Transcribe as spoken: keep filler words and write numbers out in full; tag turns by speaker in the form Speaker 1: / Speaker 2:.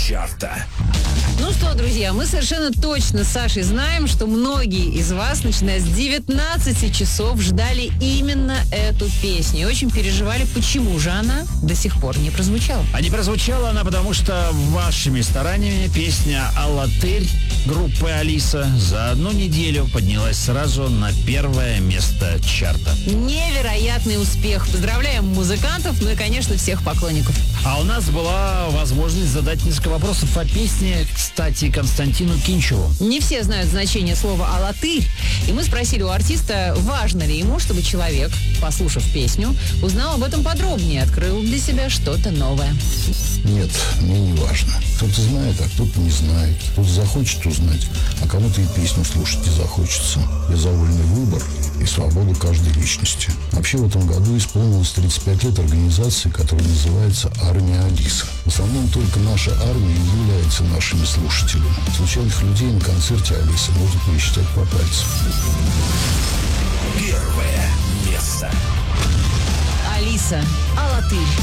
Speaker 1: чарта.
Speaker 2: Ну что, друзья, мы совершенно точно с Сашей знаем, что многие из вас, начиная с девятнадцати часов, ждали именно эту песню. И очень переживали, почему же она до сих пор не прозвучала.
Speaker 3: А не прозвучала она, потому что вашими стараниями песня «Алатырь» группы «Алиса» за одну неделю поднялась сразу на первое место чарта.
Speaker 2: Невероятный успех. Поздравляем музыкантов, ну и, конечно, всех поклонников.
Speaker 3: А у нас была возможность задать несколько вопросов о песне, кстати, Константину Кинчеву.
Speaker 2: Не все знают значение слова «Алатырь», и мы спросили у артиста, важно ли ему, чтобы человек, послушав песню, узнал об этом подробнее, открыл для себя что-то новое.
Speaker 4: Нет, мне не важно. Кто-то знает, а кто-то не знает. Кто-то захочет узнать, а кому-то и песню слушать не захочется. Я за вольный выбор и свободу каждой личности. Вообще в этом году исполнилось тридцать пять лет организации, которая называется «Армия Алиса». В основном только наша армия является нашими слушателями. Случайных людей на концерте Алисы можно пересчитать по пальцам.
Speaker 1: Первое место.
Speaker 2: Алиса, «Алатырь».